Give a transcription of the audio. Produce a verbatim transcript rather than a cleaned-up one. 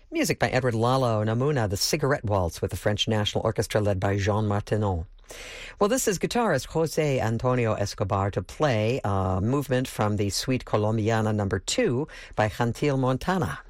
Music by Edward Lalo Namuna, the Cigarette Waltz with the French National Orchestra led by Jean Martinon. Well, this is guitarist Jose Antonio Escobar to play a movement from the Suite Colombiana number two by Gentil Montana.